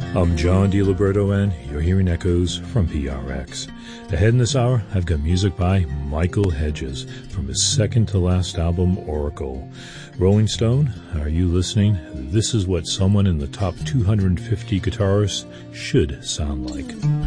I'm John DiLiberto, and you're hearing echoes from PRX. Ahead in this hour, I've got music by Michael Hedges from his second-to-last album, Oracle. Rolling Stone, are you listening? This is what someone in the top 250 guitarists should sound like.